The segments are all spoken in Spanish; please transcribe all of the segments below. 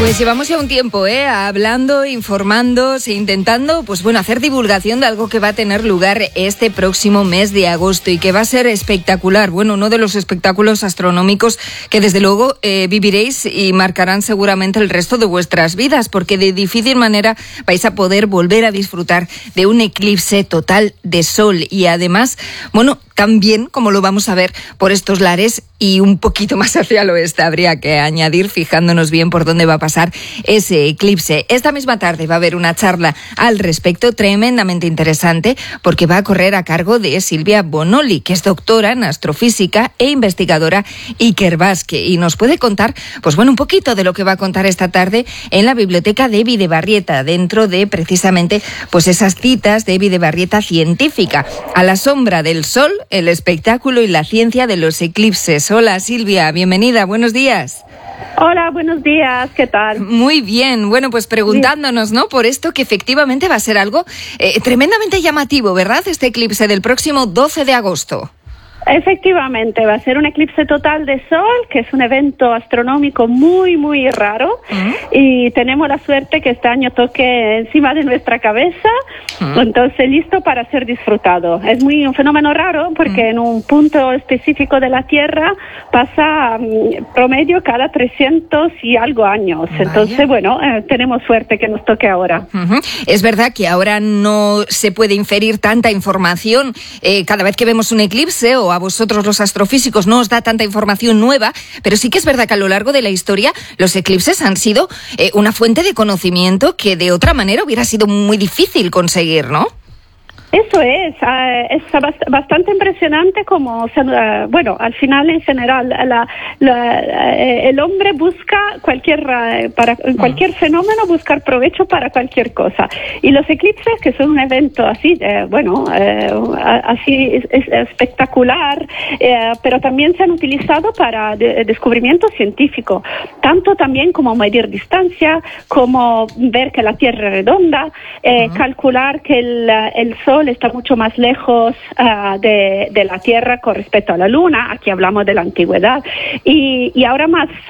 Pues llevamos ya un tiempo, hablando, informando, intentando, hacer divulgación de algo que va a tener lugar este próximo mes de agosto y que va a ser espectacular. Bueno, uno de los espectáculos astronómicos que desde luego viviréis y marcarán seguramente el resto de vuestras vidas, porque de difícil manera vais a poder volver a disfrutar de un eclipse total de sol y además, también, como lo vamos a ver por estos lares y un poquito más hacia el oeste, habría que añadir, fijándonos bien por dónde va a pasar ese eclipse. Esta misma tarde va a haber una charla al respecto tremendamente interesante, porque va a correr a cargo de Silvia Bonoli, que es doctora en astrofísica e investigadora ikerbasque, y nos puede contar, un poquito de lo que va a contar esta tarde en la biblioteca de Bidebarrieta, dentro de precisamente esas citas de Bidebarrieta científica. A la sombra del sol, el espectáculo y la ciencia de los eclipses. Hola Silvia, bienvenida, buenos días. Hola, buenos días, ¿qué tal? Muy bien, preguntándonos, por esto que efectivamente va a ser algo tremendamente llamativo, ¿verdad? Este eclipse del próximo 12 de agosto. Efectivamente, va a ser un eclipse total de sol, que es un evento astronómico muy, muy raro, y tenemos la suerte que este año toque encima de nuestra cabeza, entonces listo para ser disfrutado. Es un fenómeno raro porque en un punto específico de la Tierra pasa promedio cada 300 y algo años. Vaya. Entonces, tenemos suerte que nos toque ahora. Es verdad que ahora no se puede inferir tanta información cada vez que vemos un eclipse, o a vosotros los astrofísicos no os da tanta información nueva, pero sí que es verdad que a lo largo de la historia los eclipses han sido una fuente de conocimiento que de otra manera hubiera sido muy difícil conseguir, ¿no? Eso es bastante impresionante como, al final en general el hombre busca en cualquier fenómeno buscar provecho para cualquier cosa. Y los eclipses, que son un evento así, así es espectacular, pero también se han utilizado para descubrimiento científico, tanto también como medir distancia, como ver que la Tierra es redonda, calcular que el Sol está mucho más lejos de la Tierra con respecto a la Luna. Aquí hablamos de la antigüedad. Y ahora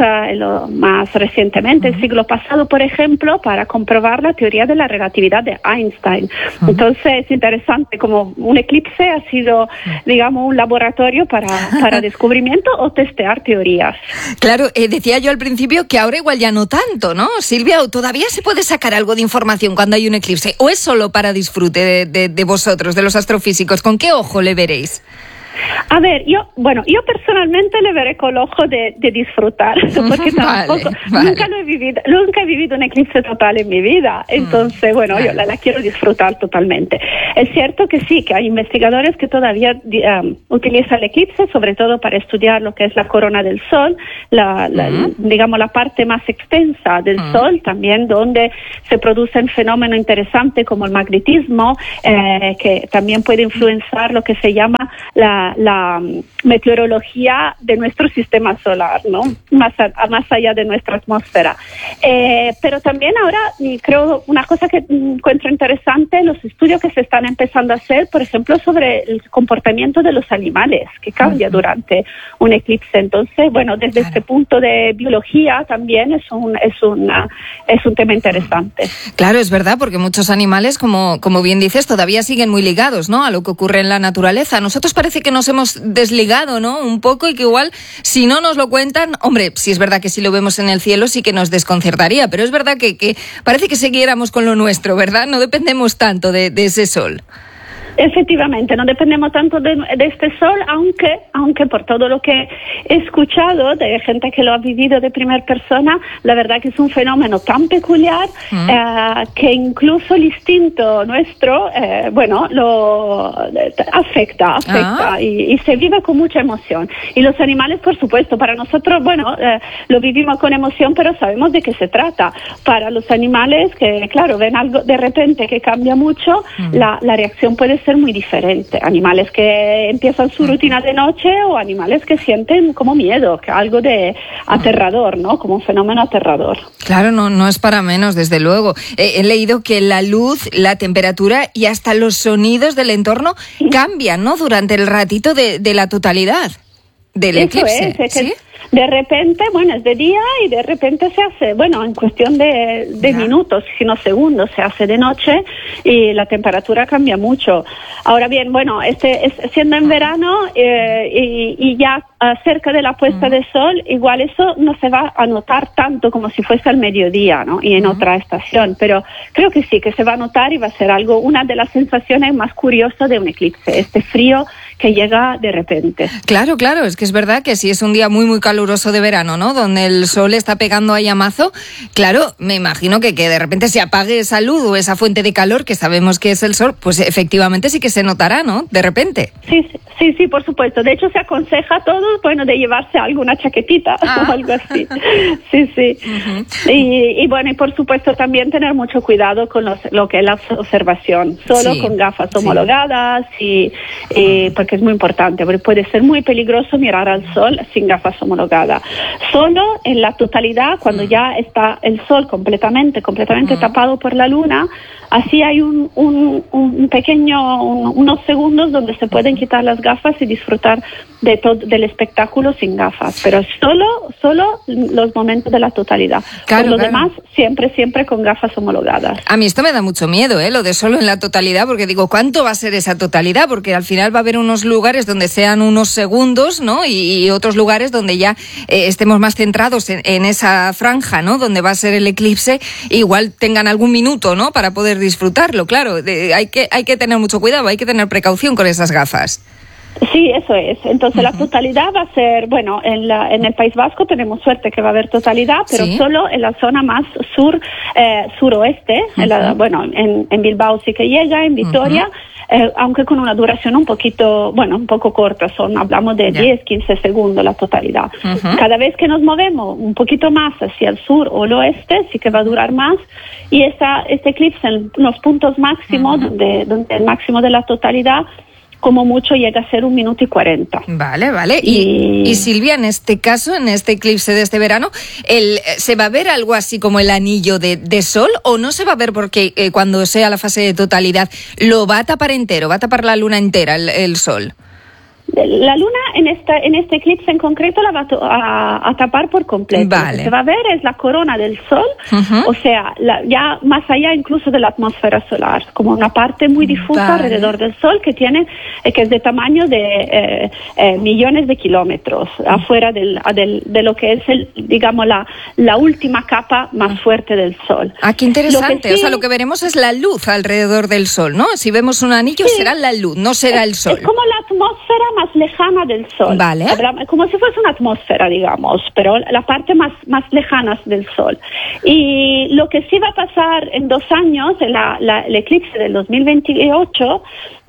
más recientemente, el siglo pasado, por ejemplo, para comprobar la teoría de la relatividad de Einstein. Entonces es interesante como un eclipse ha sido, un laboratorio para descubrimiento o testear teorías. Claro, decía yo al principio que ahora igual ya no tanto, ¿no, Silvia? ¿O todavía se puede sacar algo de información cuando hay un eclipse? ¿O es solo para disfrute de vosotros, de los astrofísicos? ¿Con qué ojo le veréis? A ver, yo personalmente le veré con el ojo de disfrutar, porque tampoco, nunca he vivido un eclipse total en mi vida, entonces, yo la quiero disfrutar totalmente. Es cierto que sí, que hay investigadores que todavía utilizan el eclipse, sobre todo para estudiar lo que es la corona del Sol, la parte más extensa del Sol, también donde se producen fenómenos interesantes como el magnetismo, que también puede influenciar lo que se llama la meteorología de nuestro sistema solar, ¿no? Más allá de nuestra atmósfera. Pero también ahora creo una cosa que encuentro interesante, los estudios que se están empezando a hacer, por ejemplo, sobre el comportamiento de los animales, que cambia durante un eclipse. Entonces, desde este punto de biología también es un tema interesante. Claro, es verdad, porque muchos animales, como bien dices, todavía siguen muy ligados, ¿no?, a lo que ocurre en la naturaleza. Nosotros parece que nos hemos desligado, ¿no?, un poco, y que igual, si no nos lo cuentan, hombre, sí es verdad que si lo vemos en el cielo sí que nos desconcertaría, pero es verdad que parece que siguiéramos con lo nuestro, ¿verdad? No dependemos tanto de ese sol. Efectivamente, no dependemos tanto de este sol, aunque por todo lo que he escuchado de gente que lo ha vivido de primera persona, la verdad que es un fenómeno tan peculiar que incluso el instinto nuestro, lo afecta y se vive con mucha emoción. Y los animales, por supuesto, para nosotros, lo vivimos con emoción, pero sabemos de qué se trata. Para los animales que, claro, ven algo de repente que cambia mucho, la reacción puede ser muy diferente. Animales que empiezan su rutina de noche o animales que sienten como miedo, que algo de aterrador, ¿no? Como un fenómeno aterrador. Claro, no es para menos, desde luego. He leído que la luz, la temperatura y hasta los sonidos del entorno cambian, ¿no?, durante el ratito de la totalidad del eclipse. ¿Sí? de repente, bueno, es de día y de repente se hace, bueno, en cuestión de minutos, sino segundos, se hace de noche y la temperatura cambia mucho. Ahora bien, bueno, siendo en verano y ya cerca de la puesta de sol, igual eso no se va a notar tanto como si fuese al mediodía, ¿no? Y en otra estación, pero creo que sí, que se va a notar y va a ser una de las sensaciones más curiosas de un eclipse, este frío que llega de repente. Claro, es que es verdad que si es un día muy, muy caluroso de verano, ¿no? Donde el sol está pegando ahí a mazo, claro, me imagino que de repente se apague esa luz o esa fuente de calor que sabemos que es el sol, pues efectivamente sí que se notará, ¿no? De repente. Sí, por supuesto. De hecho, se aconseja a todos, bueno, de llevarse alguna chaquetita o algo así. Sí. Uh-huh. Y bueno, y por supuesto también tener mucho cuidado con lo que es la observación. Solo con gafas homologadas y porque es muy importante, porque puede ser muy peligroso mirar al sol sin gafas homologadas. Solo en la totalidad, cuando ya está el sol completamente tapado por la luna, así hay un pequeño, unos segundos donde se pueden quitar las gafas y disfrutar del espectáculo sin gafas, pero solo los momentos de la totalidad. Por lo demás, siempre con gafas homologadas. A mí esto me da mucho miedo, lo de solo en la totalidad, porque digo, ¿cuánto va a ser esa totalidad? Porque al final va a haber unos lugares donde sean unos segundos, ¿no? Y otros lugares donde ya estemos más centrados en esa franja, ¿no? Donde va a ser el eclipse, igual tengan algún minuto, ¿no? Para poder disfrutarlo, claro. Hay que tener mucho cuidado, hay que tener precaución con esas gafas. Sí, eso es. Entonces la totalidad va a ser, bueno, en el País Vasco tenemos suerte que va a haber totalidad, pero solo en la zona más suroeste, en Bilbao sí que llega, en Vitoria, aunque con una duración un poco corta, hablamos de 10-15 segundos la totalidad. Cada vez que nos movemos un poquito más hacia el sur o el oeste, sí que va a durar más, y este eclipse en los puntos máximos, donde el máximo de la totalidad, como mucho llega a ser 1 minuto y 40. Vale. Y Silvia, en este caso, en este eclipse de este verano, ¿se va a ver algo así como el anillo de sol o no se va a ver porque cuando sea la fase de totalidad lo va a tapar entero, va a tapar la luna entera el sol? La luna en este eclipse en concreto la va a tapar por completo. Vale. Lo que se va a ver es la corona del sol, o sea, ya más allá incluso de la atmósfera solar, como una parte muy difusa alrededor del sol que es de tamaño de millones de kilómetros afuera de lo que es digamos la última capa más fuerte del sol. Ah, qué interesante. Lo que veremos es la luz alrededor del sol, ¿no? Si vemos un anillo será la luz, no será el sol. Es como la atmósfera más lejana del sol. Vale. Como si fuese una atmósfera, digamos, pero la parte más lejana del sol. Y lo que sí va a pasar en 2 años, el eclipse del 2028,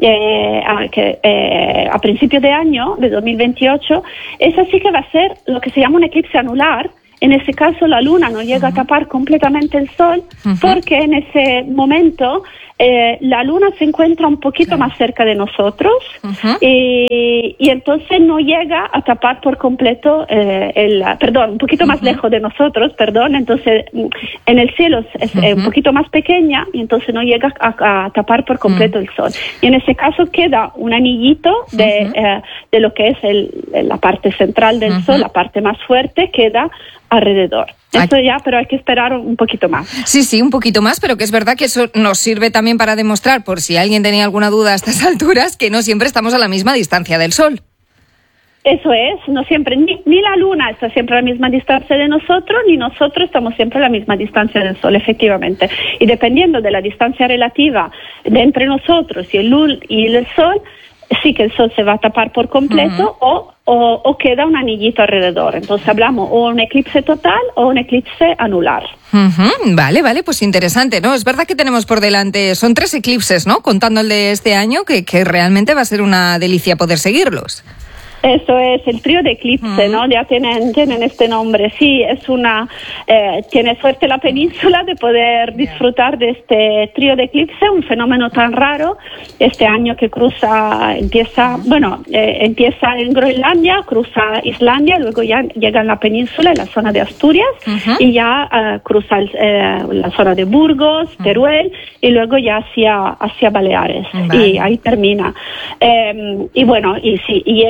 a principio de año, de 2028, esa sí que va a ser lo que se llama un eclipse anular. En ese caso la luna no llega a tapar completamente el sol, porque en ese momento la luna se encuentra un poquito más cerca de nosotros y entonces no llega a tapar por completo un poquito más lejos de nosotros, entonces en el cielo es un poquito más pequeña y entonces no llega a tapar por completo el sol. Y en ese caso queda un anillito de lo que es la parte central del sol, la parte más fuerte, queda alrededor. Eso ya, pero hay que esperar un poquito más. Sí, un poquito más, pero que es verdad que eso nos sirve también para demostrar, por si alguien tenía alguna duda a estas alturas, que no siempre estamos a la misma distancia del Sol. Eso es, no siempre, ni la luna está siempre a la misma distancia de nosotros, ni nosotros estamos siempre a la misma distancia del sol, efectivamente. Y dependiendo de la distancia relativa de entre nosotros y el sol, sí que el sol se va a tapar por completo o queda un anillito alrededor. Entonces hablamos o un eclipse total o un eclipse anular. Vale, pues interesante, ¿no? Es verdad que tenemos por delante, son 3 eclipses, ¿no? Contando el de este año, que realmente va a ser una delicia poder seguirlos. Eso es, el trío de eclipse, ¿no? Ya tienen este nombre. Sí, tiene suerte la península de poder disfrutar de este trío de eclipse, un fenómeno tan raro. Este año que empieza en Groenlandia, cruza Islandia, luego ya llega en la península, en la zona de Asturias, y ya cruza la zona de Burgos, Teruel, y luego ya hacia Baleares. Vale. Y ahí termina. Y llega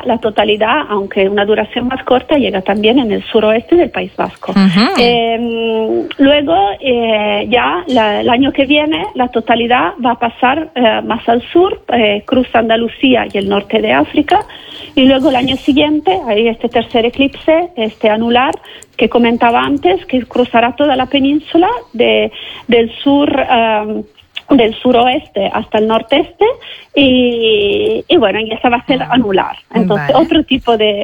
la totalidad, aunque una duración más corta, llega también en el suroeste del País Vasco. Luego, ya el año que viene, la totalidad va a pasar más al sur, cruza Andalucía y el norte de África, y luego el año siguiente hay este tercer eclipse, anular, que comentaba antes, que cruzará toda la península del sur, del suroeste hasta el norteste, y bueno, y esa va a ser anular. Entonces, otro tipo de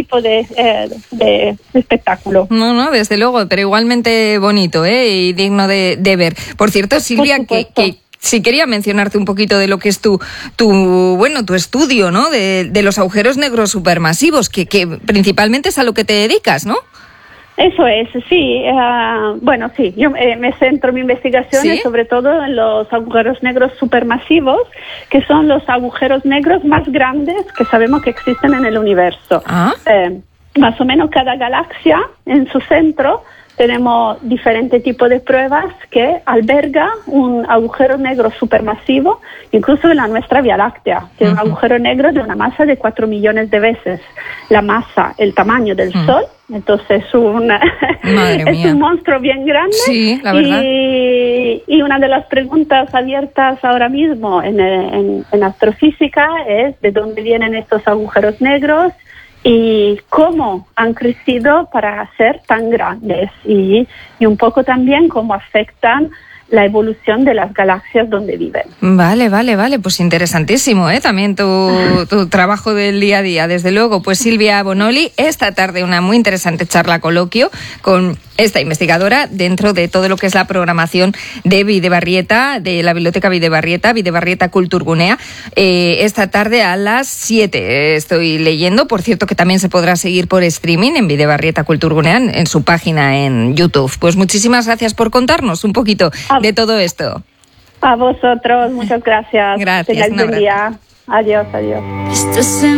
espectáculo. No, desde luego, pero igualmente bonito, y digno de ver. Por cierto, Silvia, que sí quería mencionarte un poquito de lo que es tu estudio, ¿no? De los agujeros negros supermasivos, que principalmente es a lo que te dedicas, ¿no? Eso es, sí. Sí, yo me centro mi investigación sobre todo en los agujeros negros supermasivos, que son los agujeros negros más grandes que sabemos que existen en el universo. Más o menos cada galaxia en su centro tenemos diferentes tipos de pruebas que alberga un agujero negro supermasivo, incluso en la nuestra Vía Láctea, que es un agujero negro de una masa de 4 millones de veces la masa, el tamaño del Sol. Entonces es un monstruo bien grande. Sí, la verdad. Y una de las preguntas abiertas ahora mismo en astrofísica es de dónde vienen estos agujeros negros y cómo han crecido para ser tan grandes, y un poco también cómo afectan la evolución de las galaxias donde viven. Vale, pues interesantísimo, también tu trabajo del día a día, desde luego. Pues Silvia Bonoli, esta tarde una muy interesante charla coloquio con esta investigadora dentro de todo lo que es la programación de Bidebarrieta, de la Biblioteca Bidebarrieta Kulturgunea, esta tarde a las 7. Estoy leyendo, por cierto, que también se podrá seguir por streaming en Bidebarrieta Kulturgunea, en su página en YouTube. Pues muchísimas gracias por contarnos un poquito de todo esto. A vosotros, muchas gracias. Gracias. Buen día. Adiós.